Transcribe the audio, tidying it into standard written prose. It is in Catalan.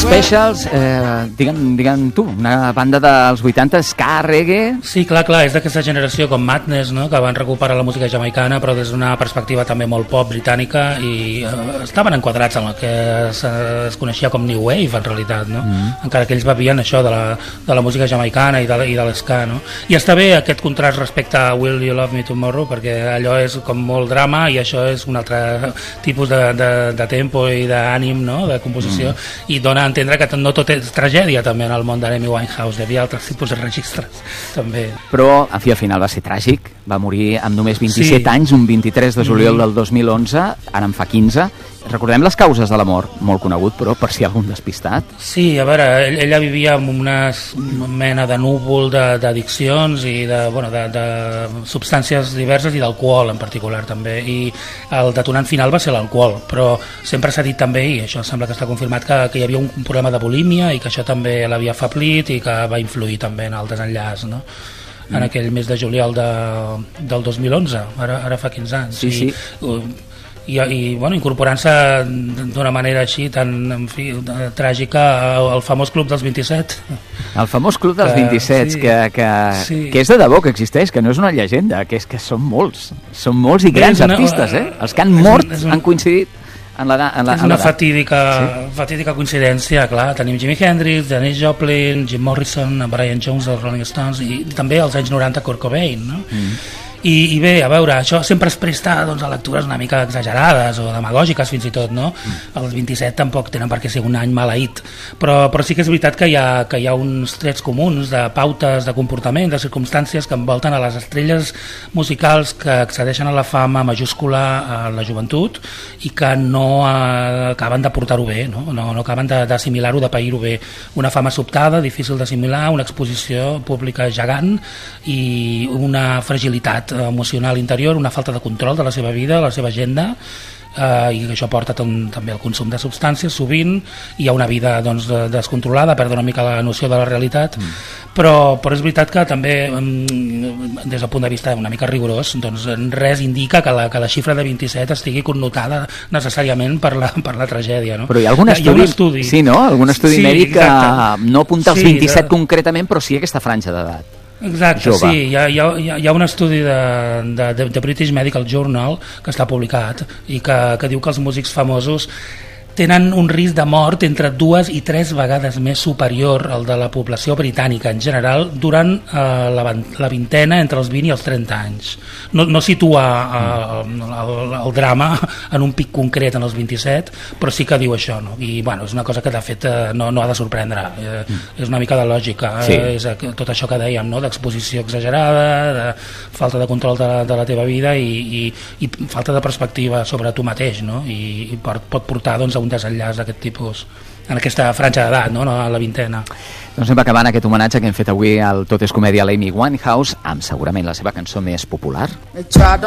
Specials, digue'm tu, una banda dels 80, ska, reggae... Sí, clar, és d'aquesta generació com Madness, no? Que van recuperar la música jamaicana, però des d'una perspectiva també molt pop britànica, i estaven enquadrats en el que es coneixia com New Wave, en realitat, no? Encara que ells bevien això de la música jamaicana i de l'esca, no? I està bé aquest contrast respecte a Will You Love Me Tomorrow, perquè allò és com molt drama i això és un altre tipus de tempo i d'ànim, no? De composició, i dona a entendre que no tot és tragèdia també en el món d'Amy Winehouse, hi havia altres tipus de registres també. Però en fi, al final va ser tràgic, va morir amb només 27 anys, un 23 de juliol del 2011, ara en fa 15. Recordem les causes de la mort, molt conegut, però per si hi ha algun despistat. Sí, a veure, ella vivia amb una mena de núvol d'addiccions i de substàncies diverses i d'alcohol en particular també, i el detonant final va ser l'alcohol, però sempre s'ha dit també, i això sembla que està confirmat, que hi havia un problema de bulímia i que això també l'havia afeblit i que va influir també en el desenllaç, no? En aquell mes de juliol del 2011, ara fa 15 anys. Sí. I bueno, incorporant-se d'una manera així tan, en fi, tràgica al famós Club dels 27. El famós Club dels 27, sí. que és de debò que existeix, que no és una llegenda, que és que són molts i grans artistes, els que han mort han coincidit en l'edat. És una fatídica coincidència, clar. Tenim Jimi Hendrix, Janis Joplin, Jim Morrison, Brian Jones dels Rolling Stones, i també als anys 90 Kurt Cobain, no? I bé, a veure, això sempre es presta a lectures una mica exagerades o demagògiques fins i tot, no? Els 27 tampoc tenen per què ser un any maleït, però sí que és veritat que hi ha uns trets comuns de pautes de comportament, de circumstàncies que envolten a les estrelles musicals que accedeixen a la fama majúscula a la joventut i que no acaben de portar-ho bé, no acaben d'assimilar-ho, de pair-ho bé. Una fama sobtada, difícil d'assimilar, una exposició pública gegant i una fragilitat emocional interior, una falta de control de la seva vida, de la seva agenda, i això porta també al consum de substàncies sovint, i a una vida descontrolada, perdre una mica la noció de la realitat, però és veritat que també des del punt de vista una mica rigorós, doncs res indica que la xifra de 27 estigui connotada necessàriament per la tragèdia, no? Però hi ha algun estudi, sí, no? Algun estudi mèdic que no apunta als 27 concretament, però sí aquesta franja d'edat. Exacte, jove. Sí, hi ha un estudi de British Medical Journal que està publicat i que diu que els músics famosos tenen un risc de mort entre 2 i 3 vegades més superior al de la població britànica en general durant la vintena, entre els 20 i els 30 anys. No situa el drama en un pic concret en els 27, però sí que diu això, no? I bueno, és una cosa que de fet no ha de sorprendre, és una mica de lògica, sí. És tot això que dèiem, no? D'exposició exagerada, de falta de control de la teva vida i falta de perspectiva sobre tu mateix, no? I pot portar a un desenllaç d'aquest tipus en aquesta franja d'edat, no? A la vintena. Doncs anem acabant aquest homenatge que hem fet avui al Tot és comèdia a l'Amy Winehouse amb segurament la seva cançó més popular.